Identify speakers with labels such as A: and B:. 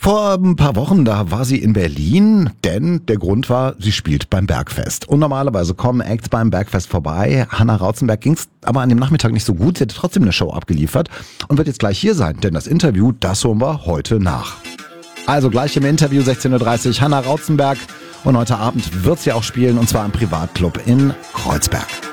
A: Vor ein paar Wochen, da war sie in Berlin, denn der Grund war, sie spielt beim Bergfest. Und normalerweise kommen Acts beim Bergfest vorbei. Hannah Rautzenberg ging's aber an dem Nachmittag nicht so gut. Sie hätte trotzdem eine Show abgeliefert und wird jetzt gleich hier sein, denn das Interview, das holen wir heute nach. Also gleich im Interview 16.30 Uhr Hannah Rautzenberg und heute Abend wird sie auch spielen und zwar im Privatclub in Kreuzberg.